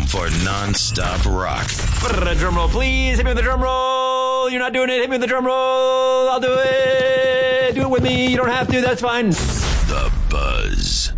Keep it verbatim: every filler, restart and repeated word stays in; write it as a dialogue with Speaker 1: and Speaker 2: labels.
Speaker 1: for non-stop rock.
Speaker 2: Drum roll, please. Hit me with the drum roll. You're not doing it. Hit me with the drum roll. I'll do it. Do it with me. You don't have to. That's fine.
Speaker 1: The Buzz.